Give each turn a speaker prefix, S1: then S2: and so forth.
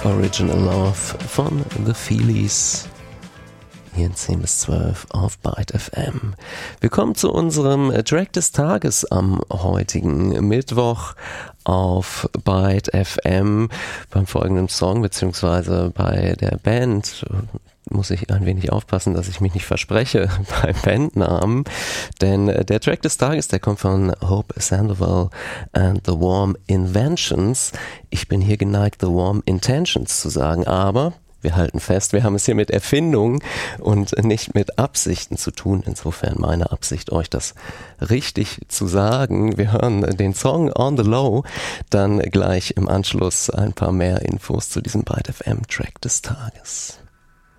S1: Original Love von The Feelies. Hier in 10 bis 12 auf Byte FM. Wir kommen zu unserem Track des Tages am heutigen Mittwoch auf Byte FM. Beim folgenden Song beziehungsweise bei der Band muss ich ein wenig aufpassen, dass ich mich nicht verspreche beim Bandnamen, denn der Track des Tages, der kommt von Hope Sandoval and The Warm Inventions. Ich bin hier geneigt, The Warm Intentions zu sagen, aber wir halten fest, wir haben es hier mit Erfindungen und nicht mit Absichten zu tun. Insofern meine Absicht, euch das richtig zu sagen. Wir hören den Song On The Low, dann gleich im Anschluss ein paar mehr Infos zu diesem Byte FM Track des Tages.